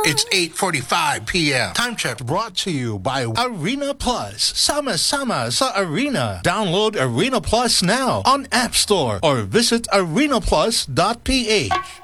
It's 8:45 p.m. Time check brought to you by Arena Plus. Sama-sama sa Arena. Download Arena Plus now on App Store or visit arenaplus.ph.